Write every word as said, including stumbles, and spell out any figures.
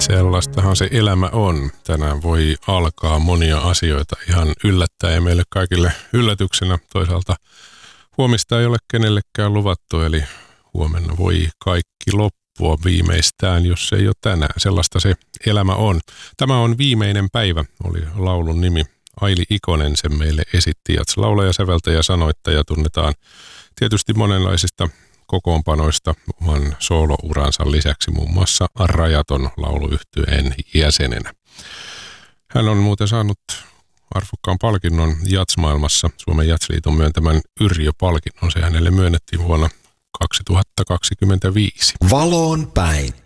Sellaistahan se elämä on. Tänään voi alkaa monia asioita ihan yllättäen ja meille kaikille yllätyksenä. Toisaalta huomista ei ole kenellekään luvattu, eli huomenna voi kaikki loppua viimeistään, jos ei ole tänään. Sellaista se elämä on. Tämä on Viimeinen päivä, oli laulun nimi. Aili Ikonen sen meille esitti. Jats laulaja, säveltäjä, sanoittaja tunnetaan tietysti monenlaisista kokoonpanoista oman soolouransa lisäksi muun muassa Rajaton lauluyhtyeen jäsenenä. Hän on muuten saanut arvokkaan palkinnon jatsmaailmassa, Suomen Jatsliiton myöntämän Yrjö-palkinnon. Se hänelle myönnettiin vuonna kaksituhattakaksikymmentäviisi. Valoon päin.